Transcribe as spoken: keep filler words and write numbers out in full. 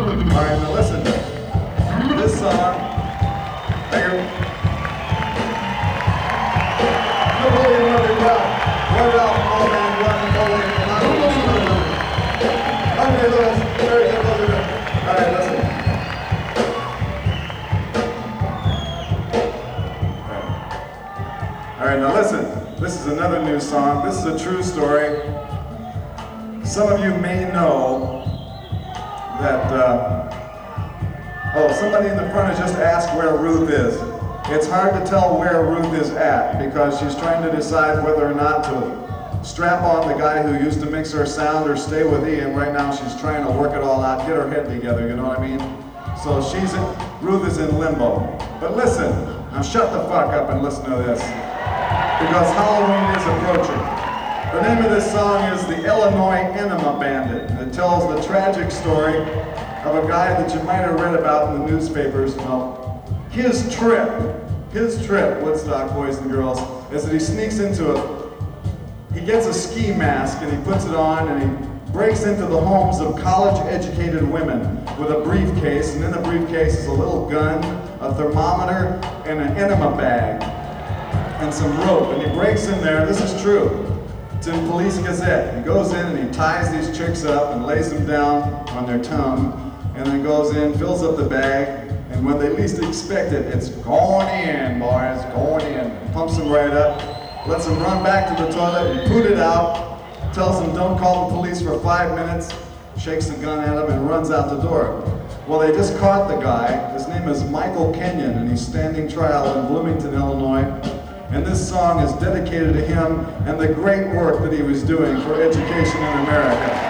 Alright, now listen. This song, here. Napoleon Murray Brown. What about all man, what Napoleon? Andre Lewis, very good, those are good. Alright, listen. Alright, now listen. This is another new song. This is a true story. Some of you may know that, uh, oh, somebody in the front has just asked where Ruth is. It's hard to tell where Ruth is at because she's trying to decide whether or not to strap on the guy who used to mix her sound or stay with Ian. Right now she's trying to work it all out, get her head together, you know what I mean? So she's in, Ruth is in limbo. But listen, now shut the fuck up and listen to this because Halloween is approaching. The name of this song is The Illinois Enema Bandit. It tells the tragic story of a guy that you might have read about in the newspapers. Well, his trip, his trip, Woodstock boys and girls, is that he sneaks into a, he gets a ski mask and he puts it on and he breaks into the homes of college-educated women with a briefcase, and in the briefcase is a little gun, a thermometer, and an enema bag, and some rope. And he breaks in there, this is true. It's in Police Gazette. He goes in and he ties these chicks up and lays them down on their tongue, and then goes in, fills up the bag, and when they least expect it, it's going in, boys, going in. Pumps them right up, lets them run back to the toilet and poot it out, tells them don't call the police for five minutes, shakes the gun at them and runs out the door. Well, they just caught the guy. His name is Michael Kenyon, and he's standing trial in Bloomington, Illinois. And this song is dedicated to him and the great work that he was doing for education in America.